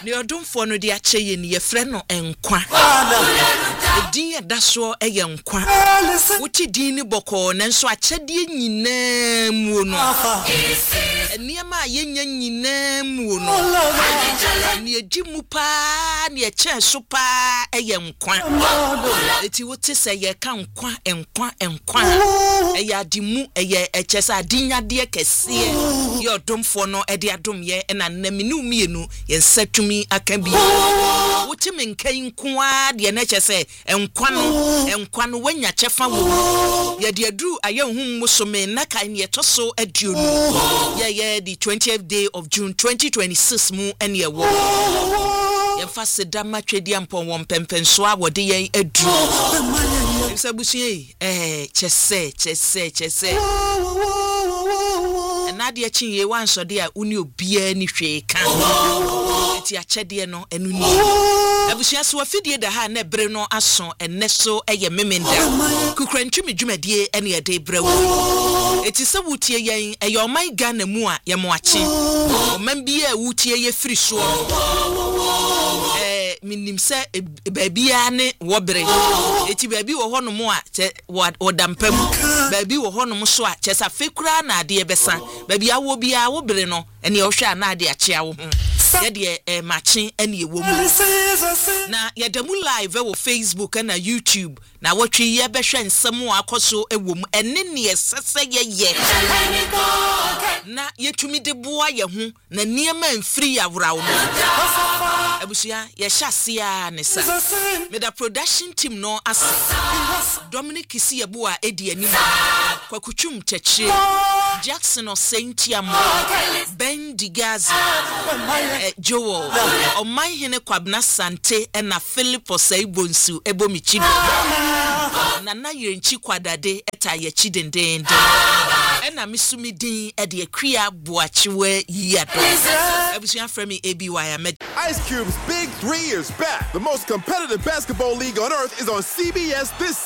ne odumfo no de ache ye ne yefre no enkwa din ya daso eye nkwa wuti din ni boko nanso achede nyina mu no niema yenya nyina mu no ne ejimu pa ne eche so pa eye nkwa eti wuti se ye ka nkwa eye adimu eye echesa adinyade kese ye odumfo no e de adom ye na naminu mienu ye nsatumi aka bi wuti menkan nkoa de na chese enkwa no wanya chefa wo ye de adu ayehum musome na kan ye toso aduonu ye the 20th day of June 2026 mu ene ye wo ye fa sedama twedi ampon won pempenso a wode ye adu sabusie chese na de chinye wanso de a uni obia ni hwe ka eti achede no enu ni abusua so afidie da ha na bre no aso enne so eye memenda kukrantwumi dwumadie ene ye de brewo eti sabutie yen eye oman Ghana mu a ye mo ache oman bia wutie ye firi so minim se baabia ne wobre eti baabi wo hono mu a wodampam baabi wo hono mu so a chesa fekura na ade besa baabi awo bia wobre no ene ohwa na ade ache awo ye matching ene ewo mu na ye damu live wo Facebook na YouTube na wotwe ye behwe nsem akoso ewo mu ene ne yesese ye na yetumi de boa ye ho na niema mfiri yawrawo abusia ye hyasia ne sa me da production team no ase Dominic Kisiabu a edi anim kwakuchum cheche Jackson Osentiam Ben Digazi Joel Omai hene Kwabna Sante na Philip Osaibonsu ebomichido na yenchi kwadade eta ye chidendende na misumidin e de akria boachiwe yado abusia frame ABY Ice Cube's Big 3 is back. The most competitive basketball league on earth is on CBS this